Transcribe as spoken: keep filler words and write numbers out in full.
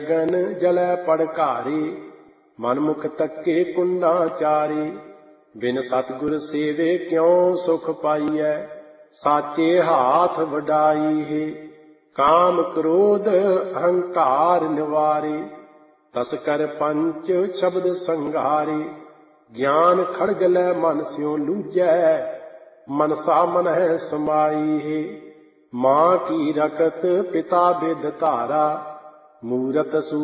Gun जलै पड़कारे, मनमुख तक्के कुंडा चारे। बिन सतगुर सेवे क्यों सुख पाइयै, साचे हाथ वडाई है। काम क्रोध अहंकार निवारे, तस कर पंच शब्द संघारे। ज्ञान खड़ग लै मन स्यों लूजै, मनसा मन है समाई है। माँ की रकत पिता बिद धारा, मूरत